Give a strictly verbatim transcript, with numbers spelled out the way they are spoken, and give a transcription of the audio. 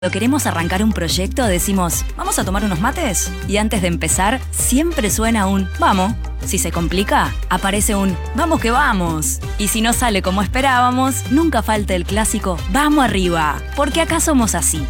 Cuando queremos arrancar un proyecto decimos, ¿vamos a tomar unos mates? Y antes de empezar, siempre suena un «vamos». Si se complica, aparece un «vamos que vamos». Y si no sale como esperábamos, nunca falta el clásico «vamos arriba», porque acá somos así.